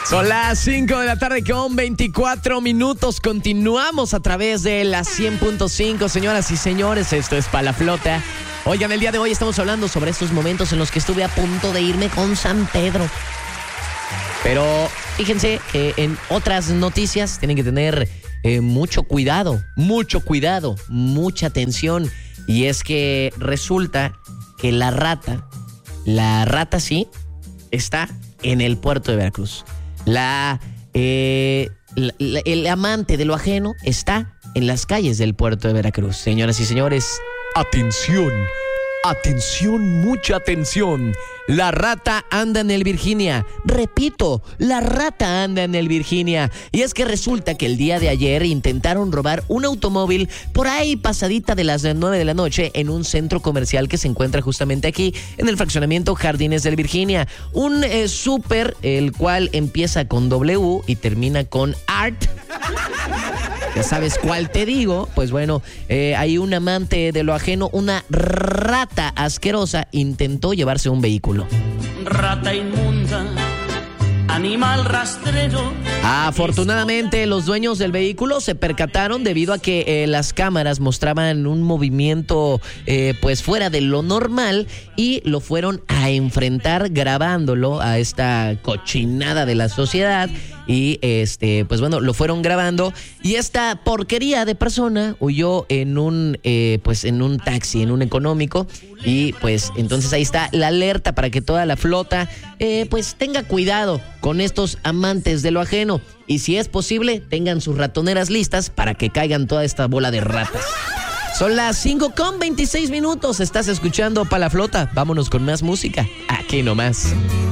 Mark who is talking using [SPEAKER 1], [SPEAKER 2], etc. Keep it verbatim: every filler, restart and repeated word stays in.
[SPEAKER 1] Son las cinco de la tarde con veinticuatro minutos. Continuamos a través de la cien punto cinco, señoras y señores. Esto es Pa' la Flota. Oigan, el día de hoy estamos hablando sobre estos momentos en los que estuve a punto de irme con San Pedro. Pero fíjense que en otras noticias tienen que tener eh, mucho cuidado, mucho cuidado, mucha atención. Y es que resulta que la rata, la rata sí, está en el puerto de Veracruz. La, eh, la, la, el amante de lo ajeno está en las calles del puerto de Veracruz. Señoras y señores, atención, atención, mucha atención. La rata anda en el Virginia. Repito, la rata anda en el Virginia. Y es que resulta que el día de ayer intentaron robar un automóvil por ahí pasadita de las nueve de la noche en un centro comercial que se encuentra justamente aquí en el fraccionamiento Jardines del Virginia. Un eh, súper, el cual empieza con W y termina con Art. Ya sabes cuál te digo. Pues bueno, eh, hay un amante de lo ajeno, una rata asquerosa, intentó llevarse un vehículo.
[SPEAKER 2] Rata inmunda, animal rastrero.
[SPEAKER 1] Afortunadamente, los dueños del vehículo se percataron debido a que eh, las cámaras mostraban un movimiento eh, pues fuera de lo normal y lo fueron a enfrentar grabándolo a esta cochinada de la sociedad. Y este, pues bueno, lo fueron grabando y esta porquería de persona huyó en un, eh, pues en un taxi, en un económico. Y pues entonces ahí está la alerta para que toda la flota, eh, pues tenga cuidado con estos amantes de lo ajeno. Y si es posible, tengan sus ratoneras listas para que caigan toda esta bola de ratas. Son las cinco con veintiséis minutos. Estás escuchando Pa' la Flota. Vámonos con más música. Aquí nomás.